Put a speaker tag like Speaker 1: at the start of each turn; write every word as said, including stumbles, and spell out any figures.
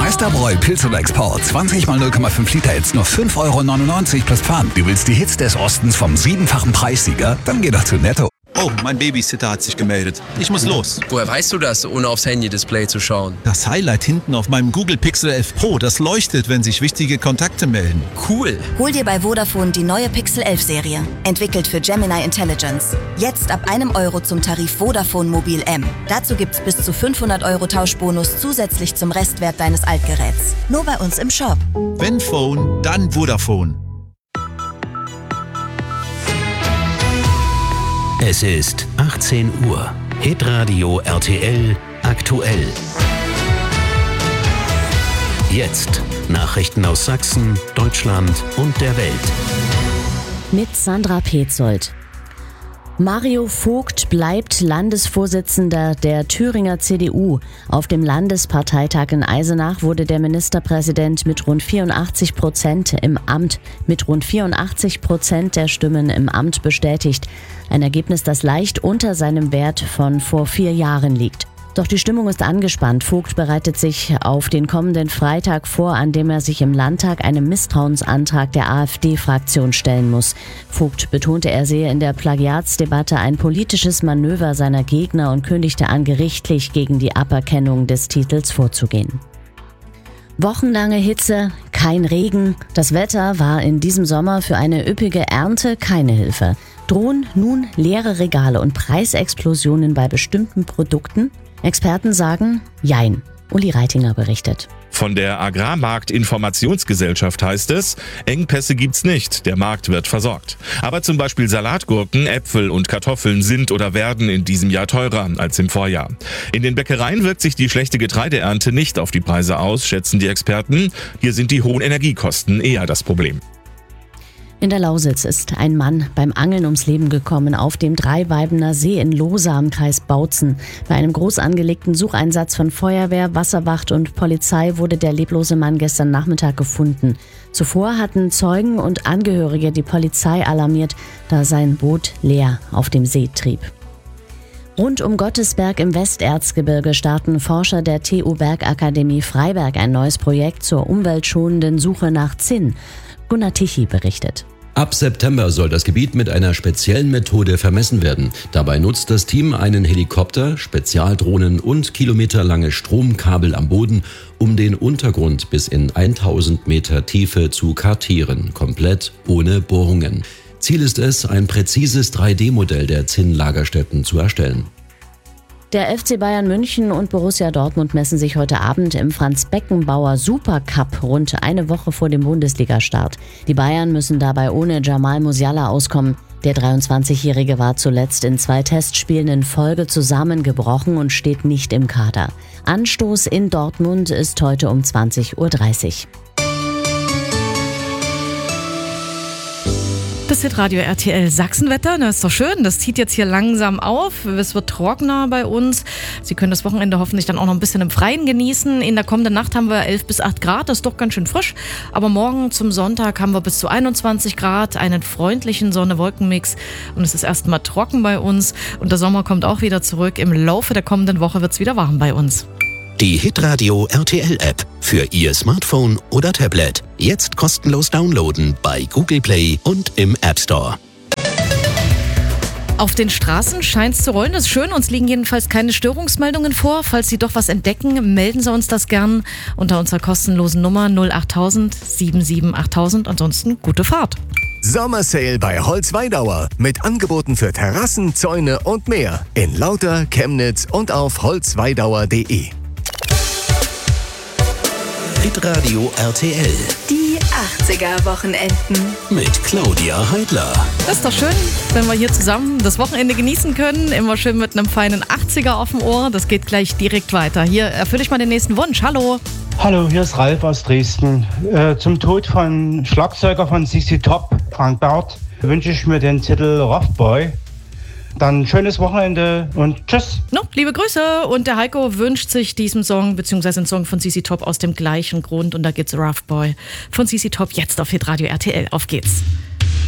Speaker 1: Westerbräu Pilz oder Export. zwanzig mal null Komma fünf Liter jetzt nur fünf Euro neunundneunzig plus Pfand. Du willst die Hits des Ostens vom siebenfachen Preissieger? Dann geh doch zu Netto.
Speaker 2: Oh, mein Babysitter hat sich gemeldet. Ich muss los.
Speaker 3: Woher weißt du das, ohne aufs Handy-Display zu schauen?
Speaker 2: Das Highlight hinten auf meinem Google Pixel elf Pro, das leuchtet, wenn sich wichtige Kontakte melden.
Speaker 3: Cool.
Speaker 4: Hol dir bei Vodafone die neue Pixel elf Serie. Entwickelt für Gemini Intelligence. Jetzt ab einem Euro zum Tarif Vodafone Mobil M. Dazu gibt's bis zu fünfhundert Euro Tauschbonus zusätzlich zum Restwert deines Altgeräts. Nur bei uns im Shop.
Speaker 2: Wenn Phone, dann Vodafone.
Speaker 5: Es ist achtzehn Uhr. Hitradio R T L aktuell. Jetzt Nachrichten aus Sachsen, Deutschland und der Welt.
Speaker 6: Mit Sandra Petzold. Mario Vogt bleibt Landesvorsitzender der Thüringer C D U. Auf dem Landesparteitag in Eisenach wurde der Ministerpräsident mit rund vierundachtzig Prozent im Amt, mit rund vierundachtzig Prozent der Stimmen im Amt bestätigt. Ein Ergebnis, das leicht unter seinem Wert von vor vier Jahren liegt. Doch die Stimmung ist angespannt. Vogt bereitet sich auf den kommenden Freitag vor, an dem er sich im Landtag einem Misstrauensantrag der AfD-Fraktion stellen muss. Vogt betonte, er sehe in der Plagiatsdebatte ein politisches Manöver seiner Gegner und kündigte an, gerichtlich gegen die Aberkennung des Titels vorzugehen. Wochenlange Hitze, kein Regen. Das Wetter war in diesem Sommer für eine üppige Ernte keine Hilfe. Drohen nun leere Regale und Preisexplosionen bei bestimmten Produkten? Experten sagen, jein. Uli Reitinger berichtet.
Speaker 7: Von der Agrarmarktinformationsgesellschaft heißt es, Engpässe gibt's nicht, der Markt wird versorgt. Aber zum Beispiel Salatgurken, Äpfel und Kartoffeln sind oder werden in diesem Jahr teurer als im Vorjahr. In den Bäckereien wirkt sich die schlechte Getreideernte nicht auf die Preise aus, schätzen die Experten. Hier sind die hohen Energiekosten eher das Problem.
Speaker 6: In der Lausitz ist ein Mann beim Angeln ums Leben gekommen auf dem Dreiweibener See in Lohsa im Kreis Bautzen. Bei einem groß angelegten Sucheinsatz von Feuerwehr, Wasserwacht und Polizei wurde der leblose Mann gestern Nachmittag gefunden. Zuvor hatten Zeugen und Angehörige die Polizei alarmiert, da sein Boot leer auf dem See trieb. Rund um Gottesberg im Westerzgebirge starten Forscher der T U Bergakademie Freiberg ein neues Projekt zur umweltschonenden Suche nach Zinn. Gunnar Tichy berichtet.
Speaker 8: Ab September soll das Gebiet mit einer speziellen Methode vermessen werden. Dabei nutzt das Team einen Helikopter, Spezialdrohnen und kilometerlange Stromkabel am Boden, um den Untergrund bis in tausend Meter Tiefe zu kartieren, komplett ohne Bohrungen. Ziel ist es, ein präzises drei D Modell der Zinnlagerstätten zu erstellen.
Speaker 6: Der F C Bayern München und Borussia Dortmund messen sich heute Abend im Franz-Beckenbauer Supercup rund eine Woche vor dem Bundesligastart. Die Bayern müssen dabei ohne Jamal Musiala auskommen. Der dreiundzwanzigjährige war zuletzt in zwei Testspielen in Folge zusammengebrochen und steht nicht im Kader. Anstoß in Dortmund ist heute um zwanzig Uhr dreißig.
Speaker 9: Das Hitradio R T L Sachsenwetter, das ist doch schön, das zieht jetzt hier langsam auf, es wird trockener bei uns. Sie können das Wochenende hoffentlich dann auch noch ein bisschen im Freien genießen. In der kommenden Nacht haben wir elf bis acht Grad, das ist doch ganz schön frisch. Aber morgen zum Sonntag haben wir bis zu einundzwanzig Grad, einen freundlichen Sonne-Wolken-Mix und es ist erstmal trocken bei uns. Und der Sommer kommt auch wieder zurück. Im Laufe der kommenden Woche wird es wieder warm bei uns.
Speaker 5: Die Hitradio R T L App für Ihr Smartphone oder Tablet. Jetzt kostenlos downloaden bei Google Play und im App Store.
Speaker 9: Auf den Straßen scheint es zu rollen, das ist schön. Uns liegen jedenfalls keine Störungsmeldungen vor. Falls Sie doch was entdecken, melden Sie uns das gern unter unserer kostenlosen Nummer null acht tausend sieben sieben achttausend. Ansonsten gute Fahrt.
Speaker 10: Sommersale bei Holzweidauer mit Angeboten für Terrassen, Zäune und mehr in Lauter, Chemnitz und auf holzweidauer punkt de.
Speaker 5: Hitradio R T L.
Speaker 4: Die achtziger-Wochenenden.
Speaker 5: Mit Claudia Heidler.
Speaker 9: Das ist doch schön, wenn wir hier zusammen das Wochenende genießen können. Immer schön mit einem feinen achtziger auf dem Ohr. Das geht gleich direkt weiter. Hier erfülle ich mal den nächsten Wunsch. Hallo.
Speaker 11: Hallo, hier ist Ralf aus Dresden. Äh, zum Tod von Schlagzeuger von Z Z Top, Frank Barth, wünsche ich mir den Titel Rough Boy. Dann schönes Wochenende und tschüss.
Speaker 9: No, liebe Grüße. Und der Heiko wünscht sich diesen Song, beziehungsweise einen Song von Z Z Top aus dem gleichen Grund. Und da geht's Rough Boy von Z Z Top jetzt auf Hitradio R T L. Auf geht's.